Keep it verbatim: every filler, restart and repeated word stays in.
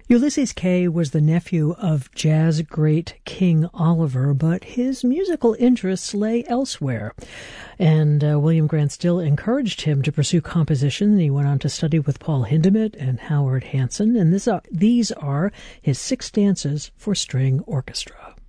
Ulysses Kay was the nephew of jazz great King Oliver, but his musical interests lay elsewhere. And uh, William Grant Still encouraged him to pursue composition. He went on to study with Paul Hindemith and Howard Hanson, and this, uh, these are his six stanzas for string orchestra.